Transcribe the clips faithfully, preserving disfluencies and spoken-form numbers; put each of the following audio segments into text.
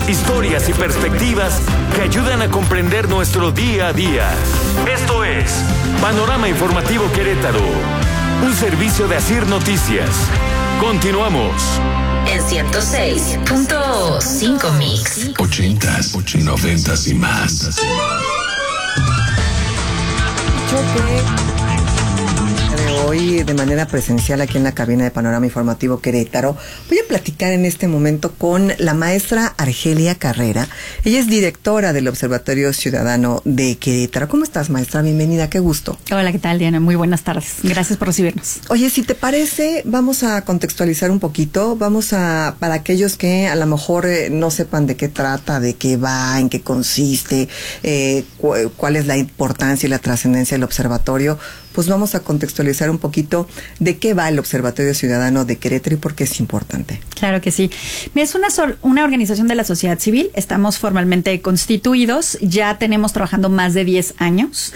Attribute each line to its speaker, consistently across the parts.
Speaker 1: historias y perspectivas que ayudan a comprender nuestro día a día. Esto es Panorama Informativo Querétaro, un servicio de Asir Noticias. Continuamos.
Speaker 2: En ciento seis punto cinco Mix.
Speaker 3: Ochentas, noventas y más.
Speaker 4: Hoy de manera presencial aquí en la cabina de Panorama Informativo Querétaro. Voy a platicar en este momento con la maestra Argelia Carrera. Ella es directora del Observatorio Ciudadano de Querétaro. ¿Cómo estás, maestra? Bienvenida, qué gusto.
Speaker 5: Hola, ¿qué tal, Diana? Muy buenas tardes. Gracias por recibirnos.
Speaker 4: Oye, si te parece, vamos a contextualizar un poquito. Vamos a, para aquellos que a lo mejor eh, no sepan de qué trata, de qué va, en qué consiste, eh, cu- cuál es la importancia y la trascendencia del observatorio, pues vamos a contextualizar un poquito de qué va el Observatorio Ciudadano de Querétaro y por qué es importante.
Speaker 5: Claro que sí. Es una, sol, una organización de la sociedad civil. Estamos formalmente constituidos. Ya tenemos trabajando más de diez años.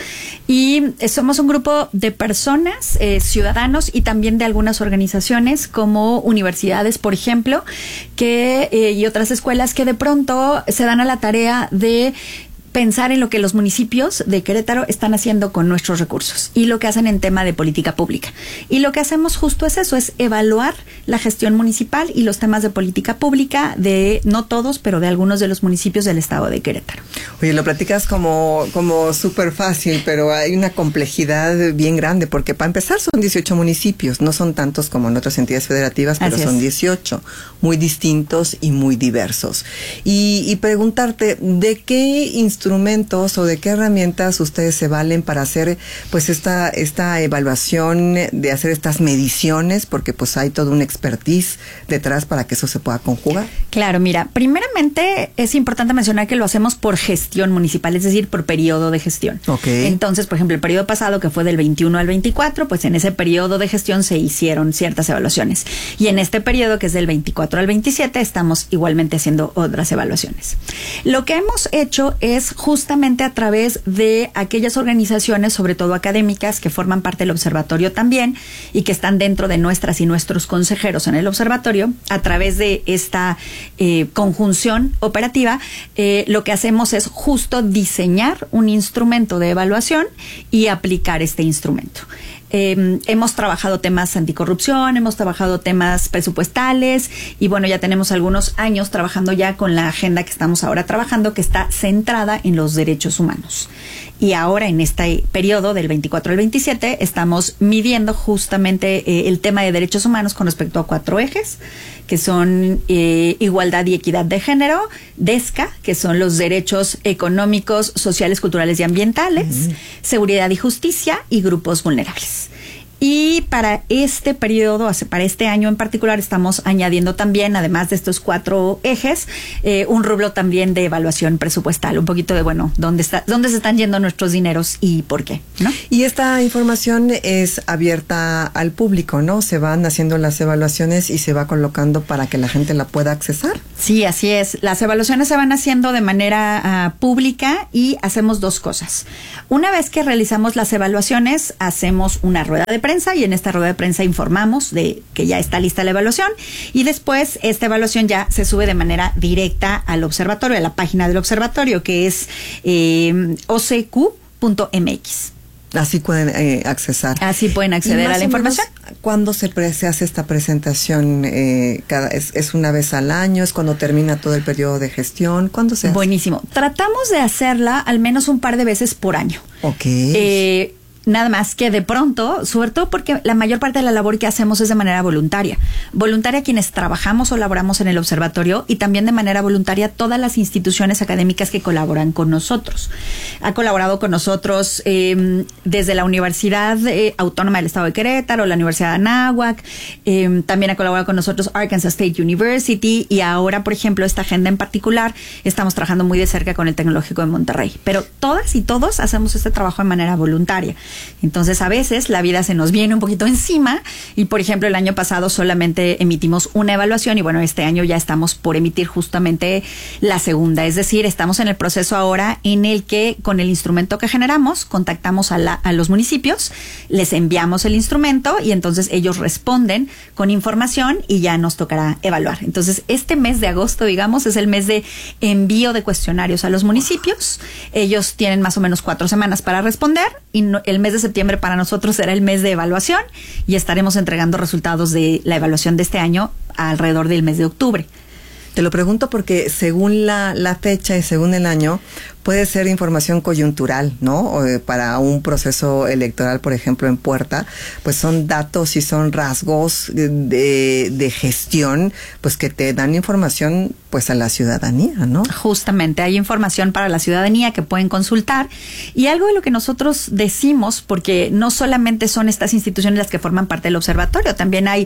Speaker 5: Y somos un grupo de personas, eh, ciudadanos y también de algunas organizaciones como universidades, por ejemplo, que eh, y otras escuelas que de pronto se dan a la tarea de pensar en lo que los municipios de Querétaro están haciendo con nuestros recursos y lo que hacen en tema de política pública. Y lo que hacemos justo es eso, es evaluar la gestión municipal y los temas de política pública de, no todos, pero de algunos de los municipios del estado de Querétaro.
Speaker 4: Oye, lo platicas como, como súper fácil, pero hay una complejidad bien grande, porque para empezar son dieciocho municipios, no son tantos como en otras entidades federativas, pero
Speaker 5: Así
Speaker 4: son
Speaker 5: es.
Speaker 4: dieciocho, muy distintos y muy diversos. Y, y preguntarte, ¿de qué instrumentos o de qué herramientas ustedes se valen para hacer pues esta, esta evaluación, de hacer estas mediciones? Porque pues hay todo un expertise detrás para que eso se pueda conjugar.
Speaker 5: Claro, mira, primeramente es importante mencionar que lo hacemos por gestión municipal, es decir, por periodo de gestión.
Speaker 4: Ok.
Speaker 5: Entonces, por ejemplo, el periodo pasado, que fue del veintiuno al veinticuatro, pues en ese periodo de gestión se hicieron ciertas evaluaciones. Y en este periodo, que es del veinticuatro al veintisiete, estamos igualmente haciendo otras evaluaciones. Lo que hemos hecho es justamente a través de aquellas organizaciones, sobre todo académicas, que forman parte del observatorio también y que están dentro de nuestras y nuestros consejeros en el observatorio, a través de esta eh, conjunción operativa, eh, lo que hacemos es justo diseñar un instrumento de evaluación y aplicar este instrumento. Eh, hemos trabajado temas anticorrupción, hemos trabajado temas presupuestales y bueno, ya tenemos algunos años trabajando ya con la agenda que estamos ahora trabajando, que está centrada en los derechos humanos. Y ahora en este periodo del veinticuatro al veintisiete estamos midiendo justamente eh, el tema de derechos humanos con respecto a cuatro ejes, que son eh, igualdad y equidad de género, DESCA, que son los derechos económicos, sociales, culturales y ambientales, uh-huh. seguridad y justicia y grupos vulnerables. Y para este periodo, para este año en particular, estamos añadiendo también, además de estos cuatro ejes, eh, un rubro también de evaluación presupuestal, un poquito de, bueno, dónde está, dónde se están yendo nuestros dineros y por qué, ¿no?
Speaker 4: Y esta información es abierta al público, ¿no? Se van haciendo las evaluaciones y se va colocando para que la gente la pueda accesar.
Speaker 5: Sí, así es. Las evaluaciones se van haciendo de manera uh, pública y hacemos dos cosas. Una vez que realizamos las evaluaciones, hacemos una rueda de prensa y en esta rueda de prensa informamos de que ya está lista la evaluación y después esta evaluación ya se sube de manera directa al observatorio, a la página del observatorio, que es eh, o c q punto m x.
Speaker 4: Así pueden eh, accesar.
Speaker 5: Así pueden acceder a la información.
Speaker 4: ¿Cuándo se, pre- se hace esta presentación? Eh, cada, es, ¿Es una vez al año? ¿Es cuando termina todo el periodo de gestión? ¿Cuándo se hace?
Speaker 5: Buenísimo. Tratamos de hacerla al menos un par de veces por año.
Speaker 4: Ok.
Speaker 5: Eh, Nada más que de pronto, sobre todo porque la mayor parte de la labor que hacemos es de manera voluntaria. Voluntaria quienes trabajamos o laboramos en el observatorio y también de manera voluntaria todas las instituciones académicas que colaboran con nosotros. Ha colaborado con nosotros eh, desde la Universidad eh, Autónoma del Estado de Querétaro, la Universidad de Anáhuac, eh, también ha colaborado con nosotros Arkansas State University y ahora, por ejemplo, esta agenda en particular, estamos trabajando muy de cerca con el Tecnológico de Monterrey. Pero todas y todos hacemos este trabajo de manera voluntaria. Entonces, a veces la vida se nos viene un poquito encima y, por ejemplo, el año pasado solamente emitimos una evaluación y, bueno, este año ya estamos por emitir justamente la segunda. Es decir, estamos en el proceso ahora en el que, con el instrumento que generamos, contactamos a, la, a los municipios, les enviamos el instrumento y entonces ellos responden con información y ya nos tocará evaluar. Entonces, este mes de agosto, digamos, es el mes de envío de cuestionarios a los municipios. Ellos tienen más o menos cuatro semanas para responder y no, el mes de septiembre para nosotros será el mes de evaluación y estaremos entregando resultados de la evaluación de este año alrededor del mes de octubre.
Speaker 4: Te lo pregunto porque según la, la fecha y según el año, puede ser información coyuntural, ¿no? O, eh, para un proceso electoral, por ejemplo, en puerta, pues son datos y son rasgos de, de gestión, pues que te dan información, pues a la ciudadanía, ¿no?
Speaker 5: Justamente, hay información para la ciudadanía que pueden consultar y algo de lo que nosotros decimos, porque no solamente son estas instituciones las que forman parte del observatorio, también hay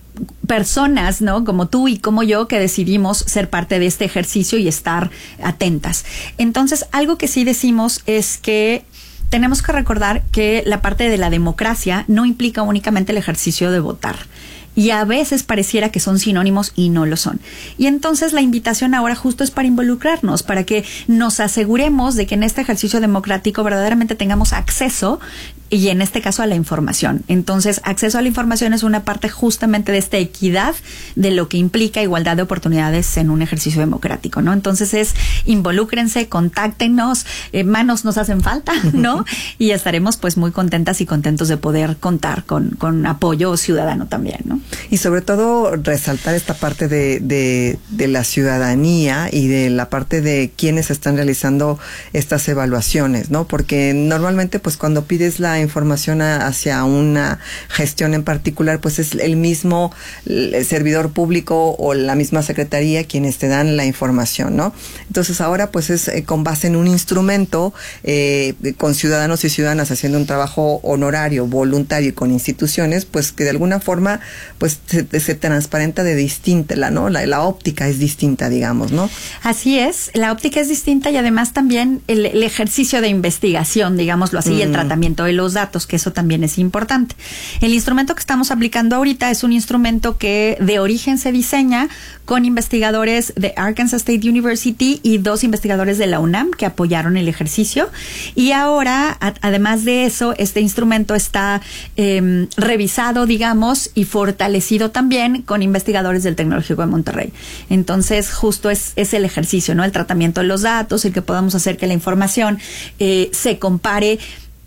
Speaker 5: personas, ¿no? Como tú y como yo, que decidimos ser parte de este ejercicio y estar atentas. Entonces, algo que sí decimos es que tenemos que recordar que la parte de la democracia no implica únicamente el ejercicio de votar. Y a veces pareciera que son sinónimos y no lo son. Y entonces la invitación ahora justo es para involucrarnos, para que nos aseguremos de que en este ejercicio democrático verdaderamente tengamos acceso, y en este caso a la información. Entonces, acceso a la información es una parte justamente de esta equidad de lo que implica igualdad de oportunidades en un ejercicio democrático, ¿no? Entonces es, involúcrense, contáctenos, eh, manos nos hacen falta, ¿no? Y estaremos pues muy contentas y contentos de poder contar con, con apoyo ciudadano también, ¿no?
Speaker 4: Y sobre todo resaltar esta parte de, de, de la ciudadanía y de la parte de quienes están realizando estas evaluaciones, ¿no? Porque normalmente pues cuando pides la información a, hacia una gestión en particular, pues es el mismo el servidor público o la misma secretaría quienes te dan la información, ¿no? Entonces ahora pues es eh, con base en un instrumento, eh, con ciudadanos y ciudadanas haciendo un trabajo honorario, voluntario y con instituciones, pues que de alguna forma pues se, se transparenta de distinta, la, ¿no? La, la óptica es distinta, digamos, ¿no?
Speaker 5: Así es, la óptica es distinta y además también el, el ejercicio de investigación, digámoslo así, mm. y el tratamiento de los datos, que eso también es importante. El instrumento que estamos aplicando ahorita es un instrumento que de origen se diseña con investigadores de Arkansas State University y dos investigadores de la UNAM que apoyaron el ejercicio. Y ahora, a, además de eso, este instrumento está eh, revisado, digamos, y fortalecido también con investigadores del Tecnológico de Monterrey. Entonces, justo es, es el ejercicio, ¿no? El tratamiento de los datos, el que podamos hacer que la información eh, se compare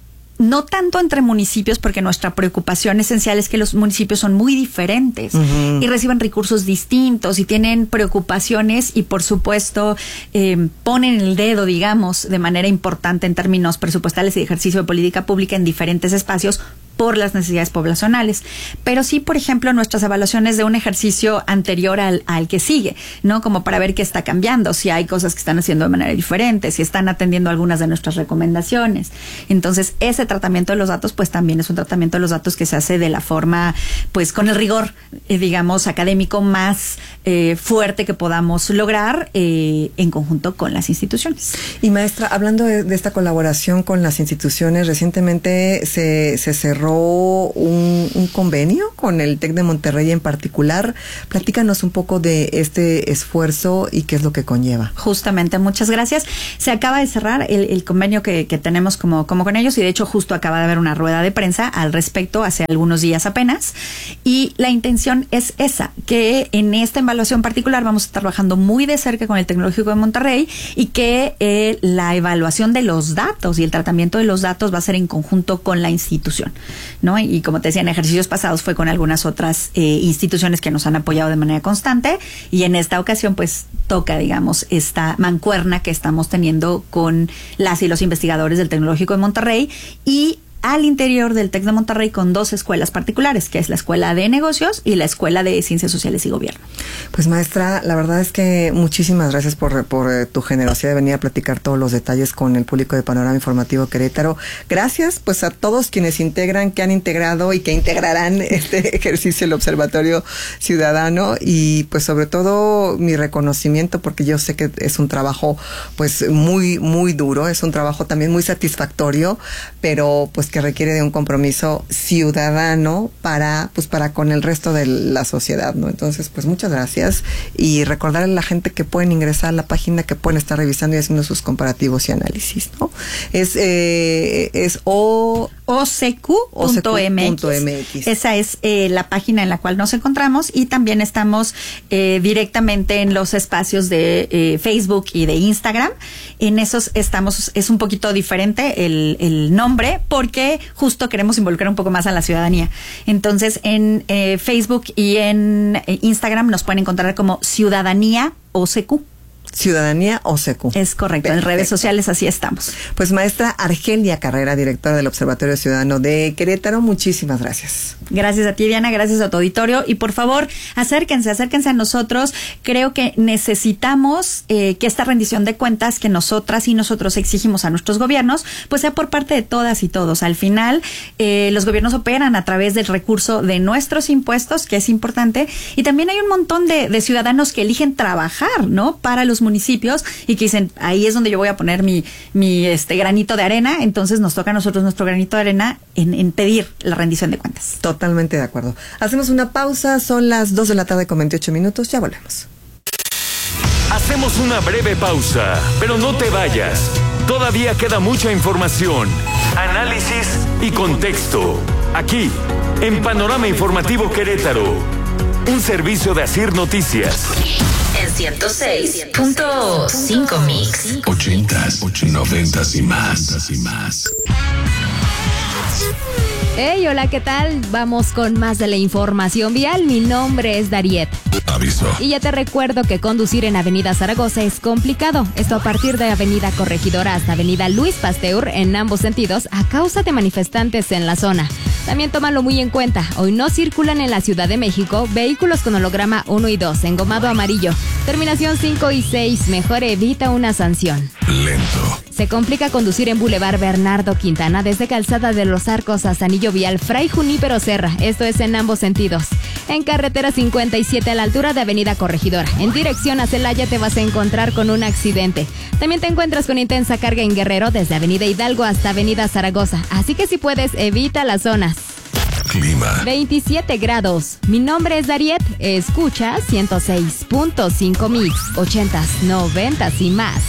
Speaker 5: no tanto entre municipios, porque nuestra preocupación esencial es que los municipios son muy diferentes uh-huh. y reciben recursos distintos y tienen preocupaciones y, por supuesto, eh, ponen el dedo, digamos, de manera importante en términos presupuestales y de ejercicio de política pública en diferentes espacios por las necesidades poblacionales. Pero sí, por ejemplo, nuestras evaluaciones de un ejercicio anterior al, al que sigue, ¿no? Como para ver qué está cambiando, si hay cosas que están haciendo de manera diferente, si están atendiendo algunas de nuestras recomendaciones. Entonces, ese tratamiento de los datos, pues también es un tratamiento de los datos que se hace de la forma, pues con el rigor, eh, digamos, académico más eh, fuerte que podamos lograr eh, en conjunto con las instituciones.
Speaker 4: Y maestra, hablando de, de esta colaboración con las instituciones, recientemente se, se cerró Un, un convenio con el TEC de Monterrey en particular. Platícanos un poco de este esfuerzo y qué es lo que conlleva.
Speaker 5: Justamente, muchas gracias. Se acaba de cerrar el, el convenio que, que tenemos como, como con ellos y de hecho justo acaba de haber una rueda de prensa al respecto hace algunos días apenas y la intención es esa, que en esta evaluación particular vamos a estar trabajando muy de cerca con el Tecnológico de Monterrey y que eh, la evaluación de los datos y el tratamiento de los datos va a ser en conjunto con la institución, ¿no? Y como te decía, en ejercicios pasados fue con algunas otras eh, instituciones que nos han apoyado de manera constante y en esta ocasión pues toca, digamos, esta mancuerna que estamos teniendo con las y los investigadores del Tecnológico de Monterrey y al interior del TEC de Monterrey con dos escuelas particulares, que es la Escuela de Negocios y la Escuela de Ciencias Sociales y Gobierno.
Speaker 4: Pues maestra, la verdad es que muchísimas gracias por, por eh, tu generosidad de venir a platicar todos los detalles con el público de Panorama Informativo Querétaro. Gracias pues a todos quienes integran, que han integrado y que integrarán este ejercicio del Observatorio Ciudadano y pues sobre todo mi reconocimiento porque yo sé que es un trabajo pues muy, muy duro, es un trabajo también muy satisfactorio, pero pues que requiere de un compromiso ciudadano para, pues para con el resto de la sociedad, ¿no? Entonces, pues muchas gracias y recordarle a la gente que pueden ingresar a la página, que pueden estar revisando y haciendo sus comparativos y análisis, ¿no? Es, eh, es o...
Speaker 5: o c q punto m x. Esa es eh, la página en la cual nos encontramos y también estamos eh, directamente en los espacios de eh, Facebook y de Instagram. En esos estamos, es un poquito diferente el, el nombre porque justo queremos involucrar un poco más a la ciudadanía. Entonces en eh, Facebook y en eh, Instagram nos pueden encontrar como Ciudadanía O C Q.
Speaker 4: Ciudadanía O C Q.
Speaker 5: Es correcto,
Speaker 4: Perfecto.
Speaker 5: En redes sociales así estamos.
Speaker 4: Pues maestra Argelia Carrera, directora del Observatorio Ciudadano de Querétaro, muchísimas gracias.
Speaker 5: Gracias a ti, Diana, gracias a tu auditorio y por favor, acérquense, acérquense a nosotros. Creo que necesitamos eh, que esta rendición de cuentas que nosotras y nosotros exigimos a nuestros gobiernos, pues sea por parte de todas y todos. Al final, eh, los gobiernos operan a través del recurso de nuestros impuestos, que es importante, y también hay un montón de, de ciudadanos que eligen trabajar, ¿no? Para los municipios y que dicen, ahí es donde yo voy a poner mi, mi este granito de arena, entonces nos toca a nosotros nuestro granito de arena en, en pedir la rendición de cuentas.
Speaker 4: Totalmente de acuerdo. Hacemos una pausa, son las dos de la tarde con veintiocho minutos, ya volvemos.
Speaker 1: Hacemos una breve pausa, pero no te vayas. Todavía queda mucha información, análisis y contexto. Aquí, en Panorama Informativo Querétaro, un servicio de Asir Noticias.
Speaker 2: En ciento seis punto cinco Mix.
Speaker 3: Ochentas, noventas y más. Y más.
Speaker 6: Hey, hola, ¿qué tal? Vamos con más de la información vial. Mi nombre es Dariet.
Speaker 3: Aviso.
Speaker 6: Y ya te recuerdo que conducir en Avenida Zaragoza es complicado. Esto a partir de Avenida Corregidora hasta Avenida Luis Pasteur en ambos sentidos a causa de manifestantes en la zona. También tómalo muy en cuenta. Hoy no circulan en la Ciudad de México vehículos con holograma uno y dos, engomado amarillo. Terminación cinco y seis. Mejor evita una sanción.
Speaker 3: Lento.
Speaker 6: Se complica conducir en Boulevard Bernardo Quintana desde Calzada de los Arcos hasta Anillo Vial Fray Junípero Serra. Esto es en ambos sentidos. En carretera cincuenta y siete a la altura de Avenida Corregidora, en dirección a Celaya, te vas a encontrar con un accidente. También te encuentras con intensa carga en Guerrero desde Avenida Hidalgo hasta Avenida Zaragoza. Así que si puedes, evita las zonas.
Speaker 3: Clima.
Speaker 6: veintisiete grados. Mi nombre es Dariet. Escucha ciento seis punto cinco Mix. ochentas, noventas y más.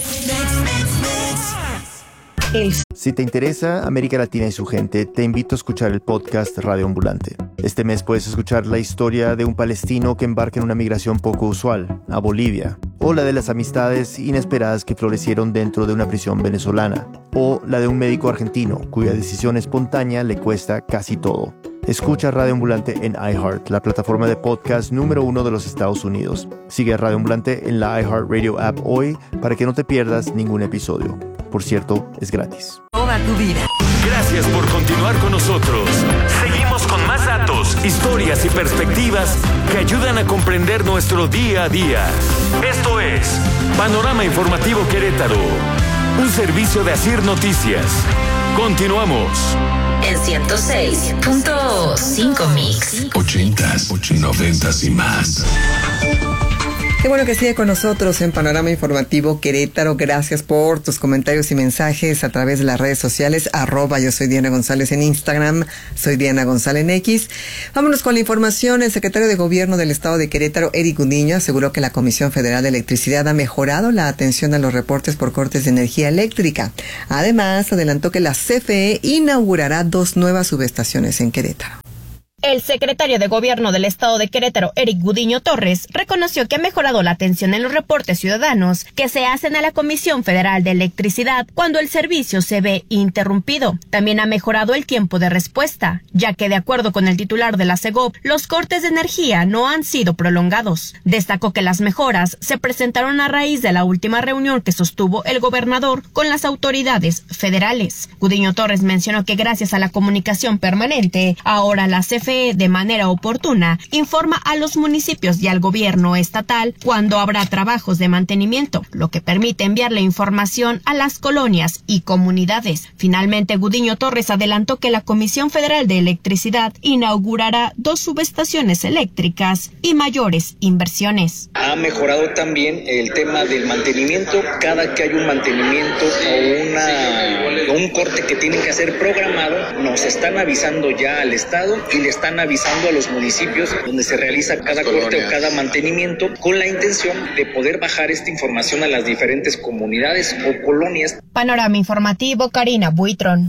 Speaker 7: Si te interesa América Latina y su gente, te invito a escuchar el podcast Radio Ambulante. Este mes puedes escuchar la historia de un palestino que embarca en una migración poco usual, a Bolivia, o la de las amistades inesperadas que florecieron dentro de una prisión venezolana, o la de un médico argentino cuya decisión espontánea le cuesta casi todo. Escucha Radio Ambulante en iHeart, la plataforma de podcast número uno de los Estados Unidos. Sigue a Radio Ambulante en la iHeartRadio app hoy para que no te pierdas ningún episodio. Por cierto, es gratis.
Speaker 5: Toda tu vida.
Speaker 1: Gracias por continuar con nosotros. Seguimos con más datos, historias y perspectivas que ayudan a comprender nuestro día a día. Esto es Panorama Informativo Querétaro, un servicio de Asir Noticias. Continuamos.
Speaker 2: En ciento seis punto cinco Mix.
Speaker 3: Ochentas, noventas y más.
Speaker 4: Qué bueno que sigue con nosotros en Panorama Informativo Querétaro. Gracias por tus comentarios y mensajes a través de las redes sociales. Arroba yo soy Diana González en Instagram. Soy Diana González en X. Vámonos con la información. El secretario de Gobierno del Estado de Querétaro, Eric Gudiño, aseguró que la Comisión Federal de Electricidad ha mejorado la atención a los reportes por cortes de energía eléctrica. Además, adelantó que la C F E inaugurará dos nuevas subestaciones en Querétaro.
Speaker 8: El secretario de Gobierno del Estado de Querétaro, Eric Gudiño Torres, reconoció que ha mejorado la atención en los reportes ciudadanos que se hacen a la Comisión Federal de Electricidad cuando el servicio se ve interrumpido. También ha mejorado el tiempo de respuesta, ya que de acuerdo con el titular de la Segov, los cortes de energía no han sido prolongados. Destacó que las mejoras se presentaron a raíz de la última reunión que sostuvo el gobernador con las autoridades federales. Gudiño Torres mencionó que gracias a la comunicación permanente, ahora la C F E C E de manera oportuna informa a los municipios y al gobierno estatal cuando habrá trabajos de mantenimiento, lo que permite enviar la información a las colonias y comunidades. Finalmente, Gudiño Torres adelantó que la Comisión Federal de Electricidad inaugurará dos subestaciones eléctricas y mayores inversiones.
Speaker 9: Ha mejorado también el tema del mantenimiento. Cada que hay un mantenimiento o, una, o un corte que tienen que hacer programado, nos están avisando ya al Estado y le están avisando a los municipios donde se realiza cada corte o cada mantenimiento, con la intención de poder bajar esta información a las diferentes comunidades o colonias.
Speaker 8: Panorama informativo, Karina Buitrón.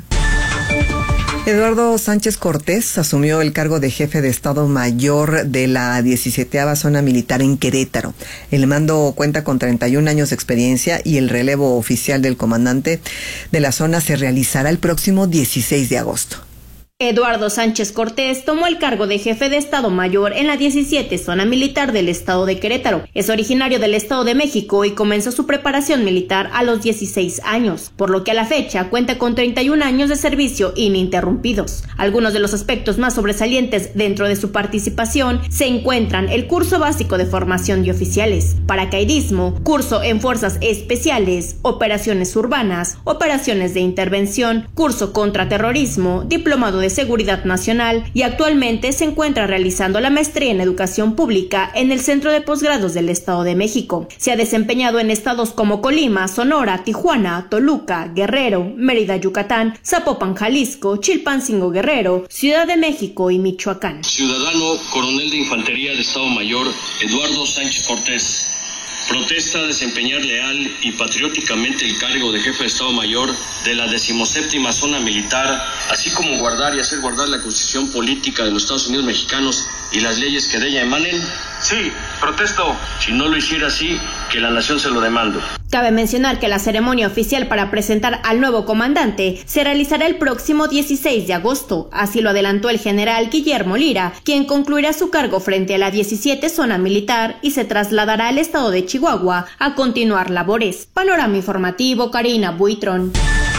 Speaker 4: Eduardo Sánchez Cortés asumió el cargo de jefe de Estado Mayor de la diecisiete Zona Militar en Querétaro. El mando cuenta con treinta y un años de experiencia y el relevo oficial del comandante de la zona se realizará el próximo dieciséis de agosto.
Speaker 8: Eduardo Sánchez Cortés tomó el cargo de jefe de Estado Mayor en la diecisiete Zona Militar del Estado de Querétaro. Es originario del Estado de México y comenzó su preparación militar a los dieciséis años, por lo que a la fecha cuenta con treinta y un años de servicio ininterrumpidos. Algunos de los aspectos más sobresalientes dentro de su participación se encuentran el curso básico de formación de oficiales, paracaidismo, curso en fuerzas especiales, operaciones urbanas, operaciones de intervención, curso contra terrorismo, diplomado de Seguridad Nacional y actualmente se encuentra realizando la maestría en Educación Pública en el Centro de Posgrados del Estado de México. Se ha desempeñado en estados como Colima, Sonora, Tijuana, Toluca, Guerrero, Mérida, Yucatán, Zapopan, Jalisco, Chilpancingo, Guerrero, Ciudad de México y Michoacán.
Speaker 10: Ciudadano Coronel de Infantería de Estado Mayor Eduardo Sánchez Cortés protesta desempeñar leal y patrióticamente el cargo de jefe de Estado Mayor de la decimoséptima Zona Militar, así como guardar y hacer guardar la Constitución Política de los Estados Unidos Mexicanos y las leyes que de ella emanen. Sí, protesto. Si no lo hiciera así, que la nación se lo demando.
Speaker 8: Cabe mencionar que la ceremonia oficial para presentar al nuevo comandante se realizará el próximo dieciséis de agosto. Así lo adelantó el general Guillermo Lira, quien concluirá su cargo frente a la diecisiete Zona Militar y se trasladará al estado de Chihuahua a continuar labores. Panorama informativo, Karina Buitrón.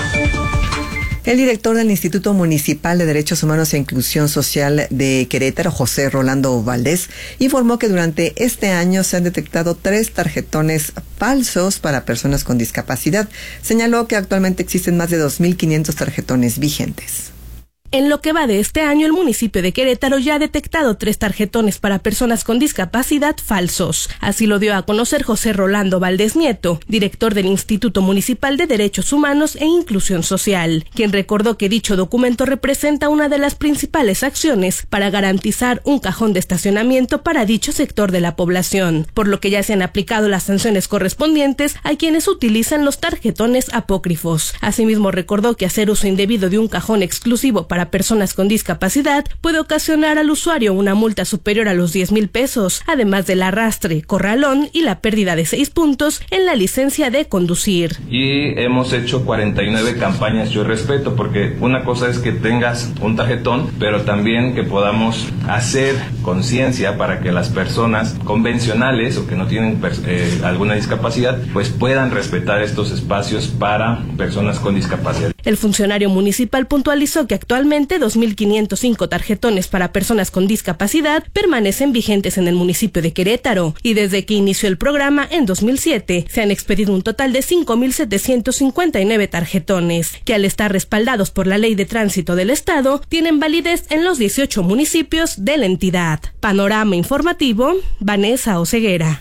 Speaker 4: El director del Instituto Municipal de Derechos Humanos e Inclusión Social de Querétaro, José Rolando Valdés, informó que durante este año se han detectado tres tarjetones falsos para personas con discapacidad. Señaló que actualmente existen más de dos mil quinientos tarjetones vigentes.
Speaker 11: En lo que va de este año, el municipio de Querétaro ya ha detectado tres tarjetones para personas con discapacidad falsos. Así lo dio a conocer José Rolando Valdés Nieto, director del Instituto Municipal de Derechos Humanos e Inclusión Social, quien recordó que dicho documento representa una de las principales acciones para garantizar un cajón de estacionamiento para dicho sector de la población, por lo que ya se han aplicado las sanciones correspondientes a quienes utilizan los tarjetones apócrifos. Asimismo, recordó que hacer uso indebido de un cajón exclusivo para para personas con discapacidad puede ocasionar al usuario una multa superior a los diez mil pesos, además del arrastre, corralón y la pérdida de seis puntos en la licencia de conducir.
Speaker 12: Y hemos hecho cuarenta y nueve campañas Yo Respeto, porque una cosa es que tengas un tarjetón, pero también que podamos hacer conciencia para que las personas convencionales o que no tienen eh, alguna discapacidad, pues puedan respetar estos espacios para personas con discapacidad.
Speaker 11: El funcionario municipal puntualizó que actualmente dos mil quinientos cinco tarjetones para personas con discapacidad permanecen vigentes en el municipio de Querétaro y desde que inició el programa en dos mil siete se han expedido un total de cinco mil setecientos cincuenta y nueve tarjetones, que al estar respaldados por la Ley de Tránsito del Estado tienen validez en los dieciocho municipios de la entidad. Panorama informativo, Vanessa Oseguera.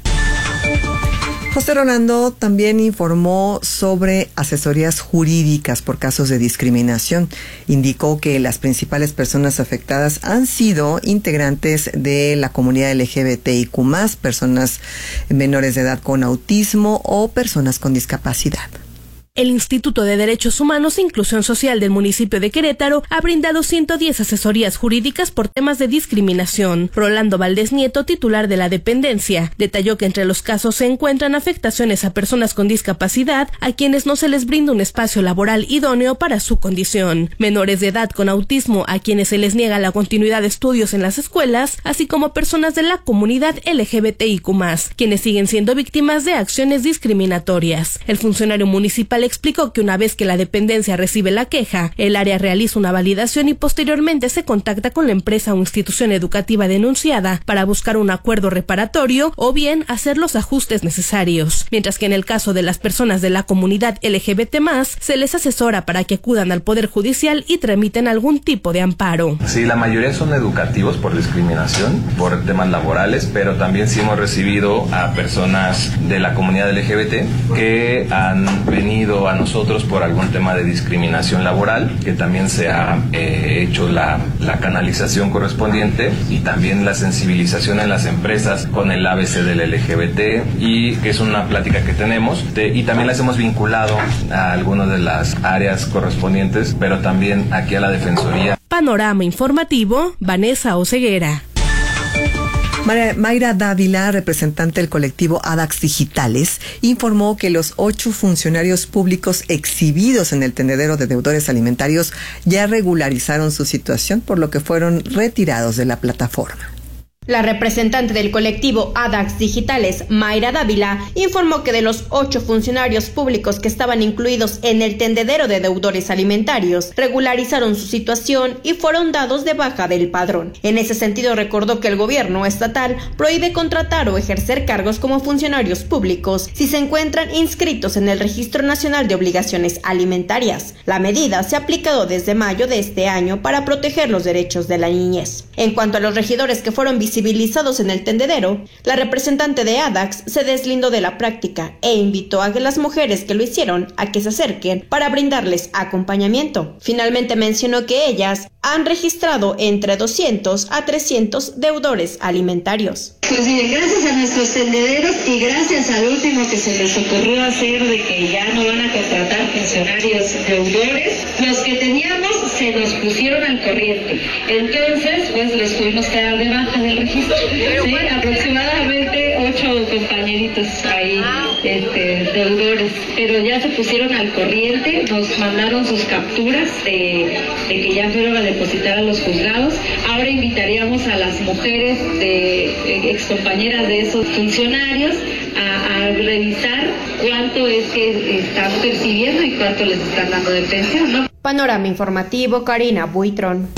Speaker 4: José Rolando también informó sobre asesorías jurídicas por casos de discriminación. Indicó que las principales personas afectadas han sido integrantes de la comunidad L G B T I Q más, personas menores de edad con autismo o personas con discapacidad.
Speaker 11: El Instituto de Derechos Humanos e Inclusión Social del municipio de Querétaro ha brindado ciento diez asesorías jurídicas por temas de discriminación. Rolando Valdés Nieto, titular de la dependencia, detalló que entre los casos se encuentran afectaciones a personas con discapacidad a quienes no se les brinda un espacio laboral idóneo para su condición, menores de edad con autismo a quienes se les niega la continuidad de estudios en las escuelas, así como personas de la comunidad L G B T I Q más, quienes siguen siendo víctimas de acciones discriminatorias. El funcionario municipal explicó que una vez que la dependencia recibe la queja, el área realiza una validación y posteriormente se contacta con la empresa o institución educativa denunciada para buscar un acuerdo reparatorio o bien hacer los ajustes necesarios. Mientras que en el caso de las personas de la comunidad L G B T más, se les asesora para que acudan al Poder Judicial y tramiten algún tipo de amparo.
Speaker 12: Sí, la mayoría son educativos por discriminación, por temas laborales, pero también sí hemos recibido a personas de la comunidad L G B T que han venido a nosotros por algún tema de discriminación laboral, que también se ha eh, hecho la, la canalización correspondiente y también la sensibilización en las empresas con el A B C del L G B T, y que es una plática que tenemos de, y también las hemos vinculado a algunas de las áreas correspondientes, pero también aquí a la Defensoría.
Speaker 11: Panorama informativo, Vanessa Oseguera.
Speaker 4: Mayra Dávila, representante del colectivo ADAX Digitales, informó que los ocho funcionarios públicos exhibidos en el tendedero de deudores alimentarios ya regularizaron su situación, por lo que fueron retirados de la plataforma.
Speaker 8: La representante del colectivo ADAX Digitales, Mayra Dávila, informó que de los ocho funcionarios públicos que estaban incluidos en el tendedero de deudores alimentarios, regularizaron su situación y fueron dados de baja del padrón. En ese sentido, recordó que el gobierno estatal prohíbe contratar o ejercer cargos como funcionarios públicos si se encuentran inscritos en el Registro Nacional de Obligaciones Alimentarias. La medida se ha aplicado desde mayo de este año para proteger los derechos de la niñez. En cuanto a los regidores que fueron visibles visibilizados en el tendedero, la representante de ADAX se deslindó de la práctica e invitó a que las mujeres que lo hicieron a que se acerquen para brindarles acompañamiento. Finalmente mencionó que ellas han registrado entre doscientos a trescientos deudores alimentarios.
Speaker 13: Pues miren, gracias a nuestros tendederos y gracias al último que se les ocurrió hacer de que ya no van a contratar funcionarios deudores, los que teníamos se nos pusieron al corriente. Entonces, pues les tuvimos que dar de baja del registro. Sí, aproximadamente ocho compañeritos ahí, este, deudores, pero ya se pusieron al corriente, nos mandaron sus capturas de, de que ya fueron a depositar a los juzgados. Ahora invitaríamos a las mujeres de, de excompañeras de esos funcionarios a, a revisar cuánto es que están percibiendo y cuánto les están dando de pensión, ¿no?
Speaker 8: Panorama informativo, Karina Buitrón.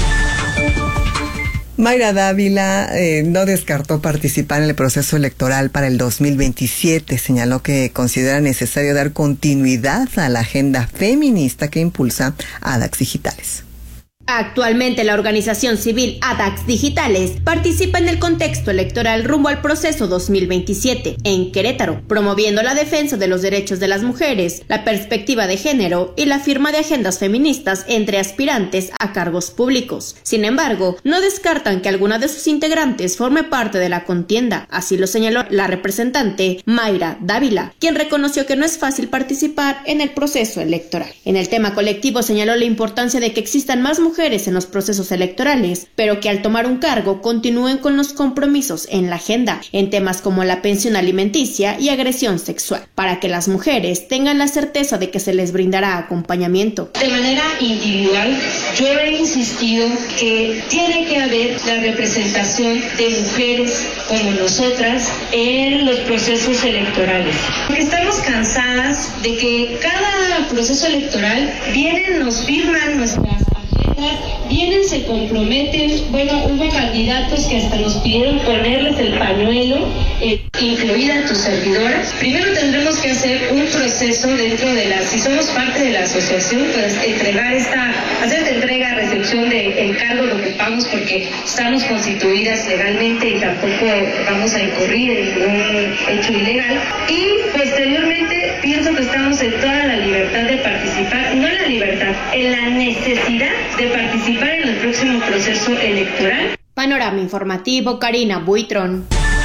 Speaker 4: Mayra Dávila eh, no descartó participar en el proceso electoral para el dos mil veintisiete. Señaló que considera necesario dar continuidad a la agenda feminista que impulsa ADAX Digitales.
Speaker 8: Actualmente la organización civil ADAX Digitales participa en el contexto electoral rumbo al proceso dos mil veintisiete en Querétaro, promoviendo la defensa de los derechos de las mujeres, la perspectiva de género y la firma de agendas feministas entre aspirantes a cargos públicos. Sin embargo, no descartan que alguna de sus integrantes forme parte de la contienda, así lo señaló la representante Mayra Dávila, quien reconoció que no es fácil participar en el proceso electoral. En el tema colectivo señaló la importancia de que existan más mujeres en los procesos electorales, pero que al tomar un cargo continúen con los compromisos en la agenda, en temas como la pensión alimenticia y agresión sexual, para que las mujeres tengan la certeza de que se les brindará acompañamiento.
Speaker 13: De manera individual, yo he insistido que tiene que haber la representación de mujeres como nosotras en los procesos electorales, porque estamos cansadas de que cada proceso electoral vienen, nos firman nuestras vienen, se comprometen. Bueno, hubo candidatos que hasta nos pidieron ponerles el pañuelo, eh, incluida tu servidora. Primero tendremos que hacer un proceso dentro de la, si somos parte de la asociación, pues entregar esta, hacer esta entrega, recepción del cargo, lo que pagamos, porque estamos constituidas legalmente y tampoco vamos a incurrir en ningún hecho ilegal. Y posteriormente pienso que estamos en toda la libertad de participar, no en la libertad, en la necesidad de participar en el próximo proceso electoral.
Speaker 8: Panorama informativo, Karina Buitrón.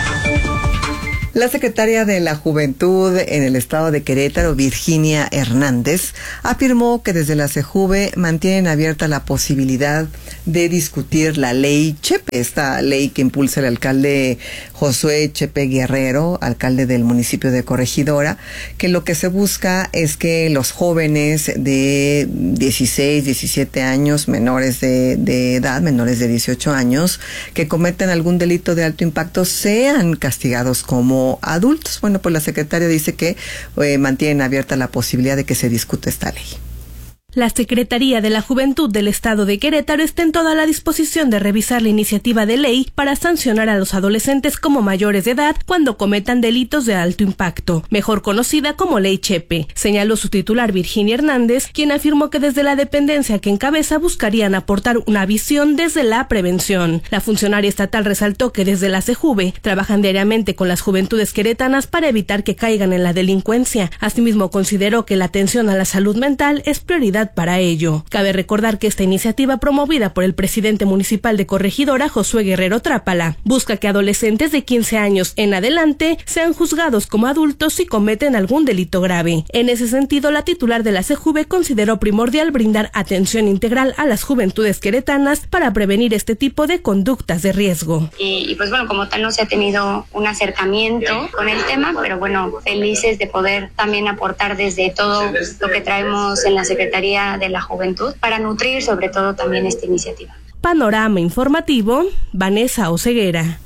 Speaker 4: La secretaria de la Juventud en el estado de Querétaro, Virginia Hernández, afirmó que desde la CEJUVE mantienen abierta la posibilidad de discutir la ley Chepe, esta ley que impulsa el alcalde Josué Chepe Guerrero, alcalde del municipio de Corregidora, que lo que se busca es que los jóvenes de dieciséis, diecisiete años, menores de, de edad, menores de dieciocho años, que cometen algún delito de alto impacto, sean castigados como adultos. Bueno, pues la secretaria dice que eh, mantienen abierta la posibilidad de que se discute esta ley.
Speaker 11: La Secretaría de la Juventud del Estado de Querétaro está en toda la disposición de revisar la iniciativa de ley para sancionar a los adolescentes como mayores de edad cuando cometan delitos de alto impacto, mejor conocida como Ley Chepe, señaló su titular Virginia Hernández, quien afirmó que desde la dependencia que encabeza buscarían aportar una visión desde la prevención. La funcionaria estatal resaltó que desde la CEJUVE trabajan diariamente con las juventudes queretanas para evitar que caigan en la delincuencia. Asimismo, consideró que la atención a la salud mental es prioridad para ello. Cabe recordar que esta iniciativa, promovida por el presidente municipal de Corregidora, Josué Guerrero Trápala, busca que adolescentes de quince años en adelante sean juzgados como adultos si cometen algún delito grave. En ese sentido, la titular de la CEJUVE consideró primordial brindar atención integral a las juventudes queretanas para prevenir este tipo de conductas de riesgo.
Speaker 14: Y, y pues bueno, como tal no se ha tenido un acercamiento con el tema, pero bueno, felices de poder también aportar desde todo lo que traemos en la Secretaría de la Juventud para nutrir sobre todo también esta iniciativa.
Speaker 11: Panorama informativo, Vanessa Oseguera.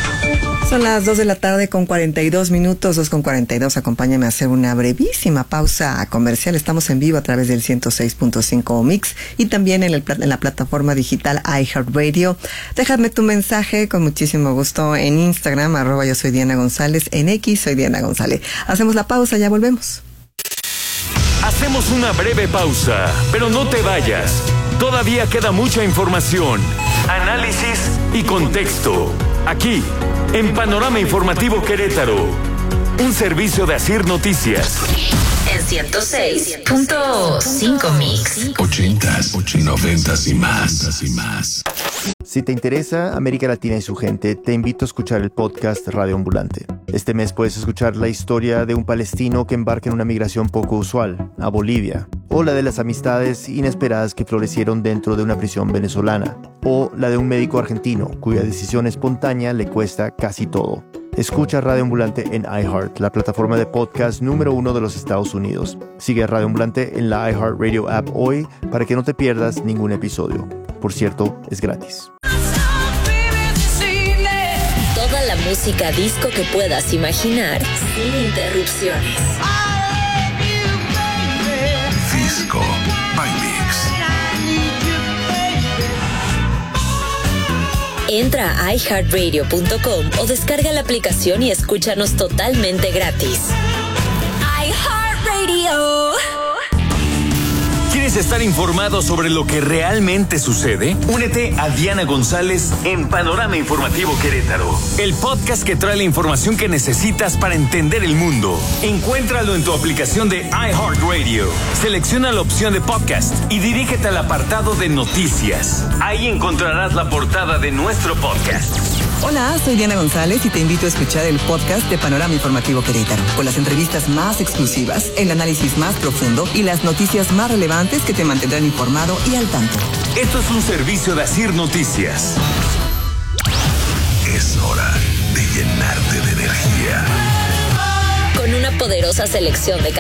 Speaker 4: Son las dos de la tarde con cuarenta y dos minutos, dos con cuarenta y dos. Acompáñame a hacer una brevísima pausa comercial. Estamos en vivo a través del ciento seis punto cinco Mix y también en, el, en la plataforma digital iHeartRadio. Déjame tu mensaje con muchísimo gusto en Instagram, arroba yo soy Diana González, en X soy Diana González. Hacemos la pausa, ya volvemos.
Speaker 1: Hacemos una breve pausa, pero no te vayas. Todavía queda mucha información, análisis y contexto. Aquí, en Panorama Informativo Querétaro, un servicio de Asir Noticias.
Speaker 2: En ciento seis punto cinco Mix.
Speaker 3: Ochentas, noventas y más, y más.
Speaker 7: Si te interesa América Latina y su gente, te invito a escuchar el podcast Radio Ambulante. Este mes puedes escuchar la historia de un palestino que embarca en una migración poco usual, a Bolivia, o la de las amistades inesperadas que florecieron dentro de una prisión venezolana, o la de un médico argentino cuya decisión espontánea le cuesta casi todo. Escucha Radio Ambulante en iHeart, la plataforma de podcast número uno de los Estados Unidos. Sigue a Radio Ambulante en la iHeartRadio app hoy para que no te pierdas ningún episodio. Por cierto, es gratis.
Speaker 2: Toda la música disco que puedas imaginar sin interrupciones.
Speaker 3: Disco by Mix.
Speaker 2: Entra a i heart radio punto com o descarga la aplicación y escúchanos totalmente gratis. iHeartRadio.
Speaker 1: ¿Quieres estar informado sobre lo que realmente sucede? Únete a Diana González en Panorama Informativo Querétaro, el podcast que trae la información que necesitas para entender el mundo. Encuéntralo en tu aplicación de iHeartRadio. Selecciona la opción de podcast y dirígete al apartado de noticias. Ahí encontrarás la portada de nuestro podcast.
Speaker 4: Hola, soy Diana González y te invito a escuchar el podcast de Panorama Informativo Querétaro, con las entrevistas más exclusivas, el análisis más profundo y las noticias más relevantes que te mantendrán informado y al tanto.
Speaker 1: Esto es un servicio de Asir Noticias.
Speaker 3: Es hora de llenarte de energía.
Speaker 2: Con una poderosa selección de